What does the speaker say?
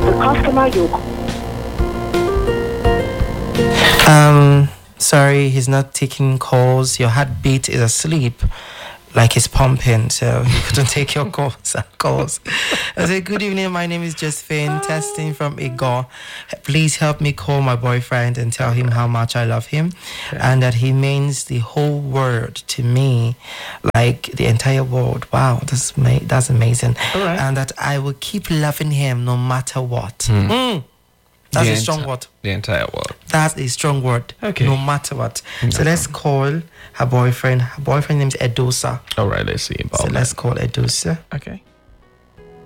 The customer you Sorry, he's not taking calls. Your heartbeat is asleep, like he's pumping, so he couldn't take your calls. I said, good evening, my name is Josephine, testing from Igor. Please help me call my boyfriend and tell him how much I love him and that he means the whole world to me, like the entire world. Wow, that's amazing. All right. And that I will keep loving him no matter what. That's a strong word. The entire world. That's a strong word. Okay. No matter what. So let's call her boyfriend. Her boyfriend name is Edosa. All right, let's see. So let's call Edosa. Okay.